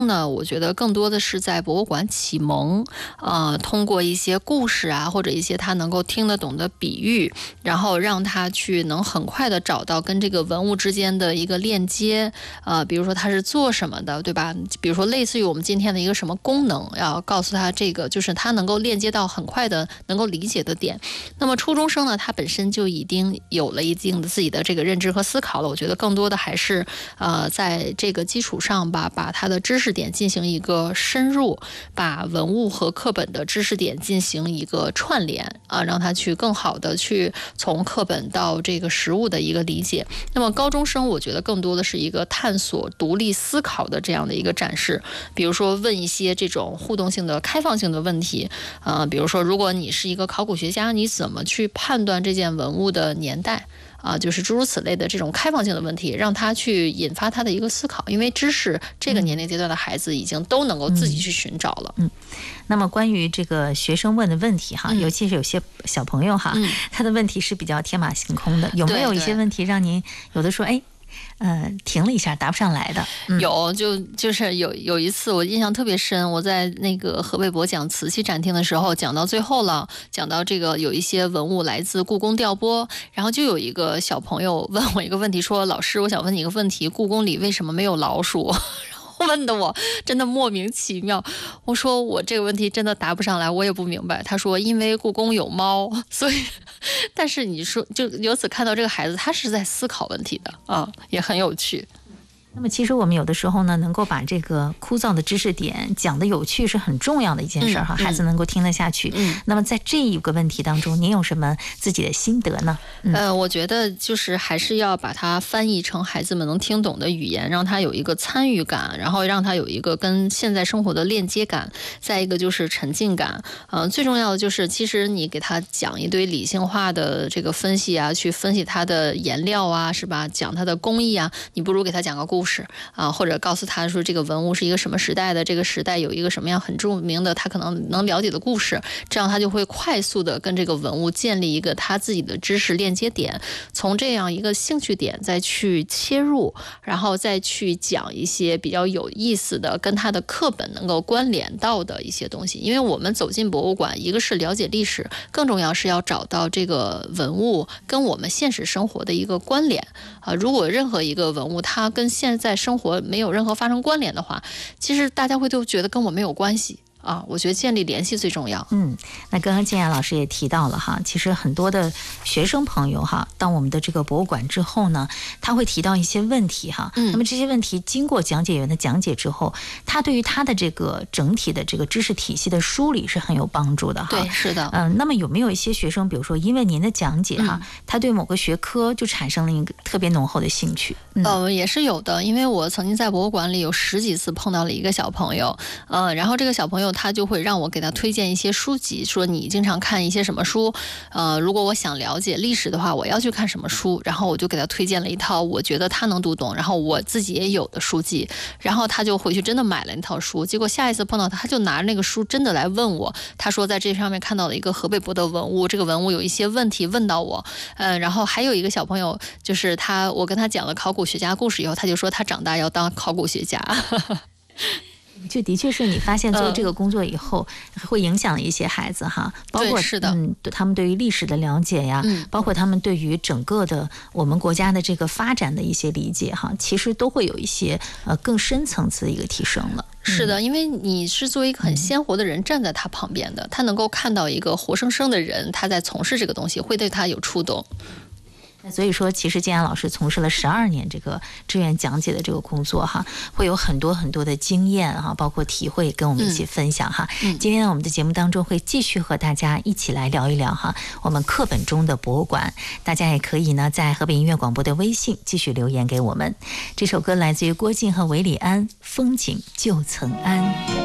呢，我觉得更多的是在博物馆启蒙，通过一些故事啊，或者一些他能够听得懂的比喻，然后让他去能很快的找到跟这个文物之间的一个链接，比如说他是做什么的，对吧？比如说类似于我们今天的一个什么功能，要告诉他这个，就是他能够链接到很快的能够理解的点。那么初中生呢，他本身就已经有了一定的自己的这个认知和思考了，我觉得更多的还是在这个基础上吧，把他的知识点进行一个深入，把文物和课本的知识点进行一个串联让他去更好的去从课本到这个实物的一个理解。那么高中生我觉得更多的是一个探索独立思考的这样的一个展示，比如说问一些这种互动性的开放性的问题，比如说如果你是一个考古学家，你怎么去判断这件文物的年代就是诸如此类的这种开放性的问题，让他去引发他的一个思考，因为知识这个年龄阶段的孩子已经都能够自己去寻找了。 那么关于这个学生问的问题哈，尤其是有些小朋友哈，他的问题是比较天马行空的，有没有一些问题让您有的说停了一下答不上来的？ 有，就是有一次我印象特别深，我在那个河北博讲瓷器展厅的时候，讲到最后了，讲到这个有一些文物来自故宫调拨，然后就有一个小朋友问我一个问题，说老师，我想问你一个问题，故宫里为什么没有老鼠？问的我真的莫名其妙，我说我这个问题真的答不上来，我也不明白。他说因为故宫有猫，所以但是你说就由此看到这个孩子他是在思考问题的也很有趣。 那么其实我们有的时候呢，能够把这个枯燥的知识点讲得有趣是很重要的一件事哈，孩子能够听得下去。那么在这一个问题当中，您有什么自己的心得呢？ 我觉得就是还是要把它翻译成孩子们能听懂的语言，让他有一个参与感，然后让他有一个跟现在生活的链接感，再一个就是沉浸感。最重要的就是其实你给他讲一堆理性化的这个分析啊，去分析它的颜料啊，是吧？讲它的工艺啊，你不如给他讲个故事或者告诉他说这个文物是一个什么时代的，这个时代有一个什么样很著名的他可能能了解的故事，这样他就会快速的跟这个文物建立一个他自己的知识链接点，从这样一个兴趣点再去切入，然后再去讲一些比较有意思的跟他的课本能够关联到的一些东西。因为我们走进博物馆，一个是了解历史，更重要是要找到这个文物跟我们现实生活的一个关联如果任何一个文物它跟现在生活没有任何发生关联的话，其实大家会都觉得跟我没有关系我觉得建立联系最重要。 那刚刚建雅老师也提到了哈，其实很多的学生朋友哈，到我们的这个博物馆之后呢，他会提到一些问题哈。那么这些问题经过讲解员的讲解之后，他对于他的这个整体的这个知识体系的梳理是很有帮助的哈。 对，是的。 那么有没有一些学生，比如说因为您的讲解哈，他对某个学科就产生了一个特别浓厚的兴趣？ 也是有的，因为我曾经在博物馆里有10几次碰到了一个小朋友，然后这个小朋友他就会让我给他推荐一些书籍，说你经常看一些什么书，如果我想了解历史的话，我要去看什么书，然后我就给他推荐了一套我觉得他能读懂，然后我自己也有的书籍，然后他就回去真的买了那套书，结果下一次碰到他就拿着那个书真的来问我，他说在这上面看到了一个河北博的文物，这个文物有一些问题问到我，然后还有一个小朋友就是我跟他讲了考古学家故事以后，他就说他长大要当考古学家。 就的确是你发现做这个工作以后会影响一些孩子哈，包括是的他们对于历史的了解呀，包括他们对于整个的我们国家的这个发展的一些理解哈，其实都会有一些更深层次的一个提升了。 是的，因为你是作为一个很鲜活的人站在他旁边的，他能够看到一个活生生的人他在从事这个东西，会对他有触动。 那所以说，其实建雅老师从事了12年这个志愿讲解的这个工作哈，会有很多很多的经验哈，包括体会跟我们一起分享哈。今天呢，我们的节目当中会继续和大家一起来聊一聊哈，我们课本中的博物馆。大家也可以呢，在河北音乐广播的微信继续留言给我们。这首歌来自于郭靖和韦礼安，《风景旧曾谙》。